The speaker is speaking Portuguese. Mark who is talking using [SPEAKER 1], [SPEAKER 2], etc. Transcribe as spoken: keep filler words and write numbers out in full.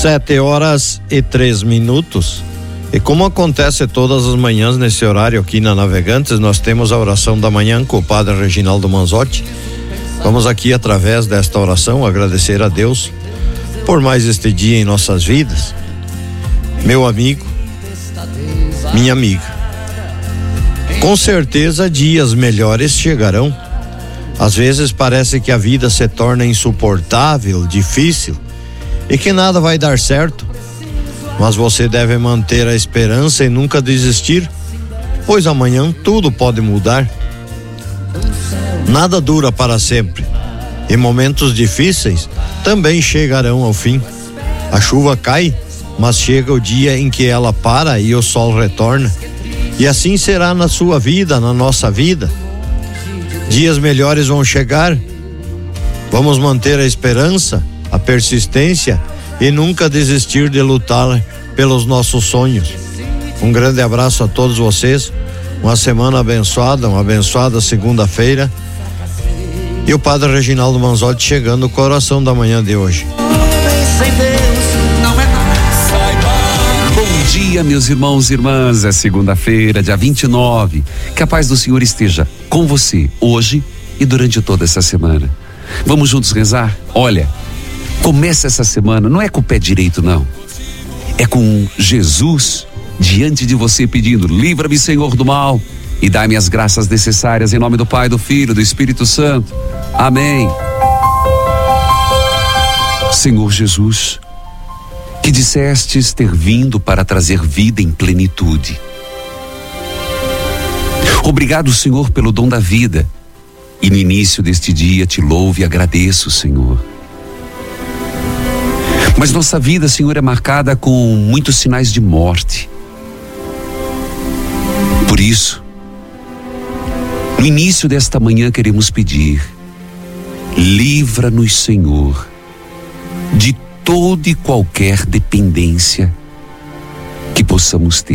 [SPEAKER 1] Sete horas e três minutos. E como acontece todas as manhãs nesse horário aqui na Navegantes, nós temos a oração da manhã com o padre Reginaldo Manzotti. Vamos aqui, através desta oração, agradecer a Deus por mais este dia em nossas vidas. Meu amigo, minha amiga, com certeza dias melhores chegarão. Às vezes parece que a vida se torna insuportável, difícil e que nada vai dar certo. Mas você deve manter a esperança e nunca desistir, pois amanhã tudo pode mudar. Nada dura para sempre e momentos difíceis também chegarão ao fim. A chuva cai, mas chega o dia em que ela para e o sol retorna. E assim será na sua vida, na nossa vida. Dias melhores vão chegar. Vamos manter a esperança, a persistência e nunca desistir de lutar pelos nossos sonhos. Um grande abraço a todos vocês, uma semana abençoada, uma abençoada segunda-feira. E o padre Reginaldo Manzotti chegando com a oração da manhã de hoje.
[SPEAKER 2] Bom dia, meus irmãos e irmãs, é segunda-feira, dia vinte e nove. Que a paz do Senhor esteja com você hoje e durante toda essa semana. Vamos juntos rezar? Olha, começa essa semana, não é com o pé direito não, é com Jesus diante de você pedindo: livra-me, Senhor, do mal e dai-me as graças necessárias, em nome do Pai, do Filho e do Espírito Santo. Amém. Senhor Jesus, que dissestes ter vindo para trazer vida em plenitude. Obrigado, Senhor, pelo dom da vida. E no início deste dia te louvo e agradeço, Senhor. Mas nossa vida, Senhor, é marcada com muitos sinais de morte. Por isso, no início desta manhã queremos pedir: livra-nos, Senhor, de toda e qualquer dependência que possamos ter.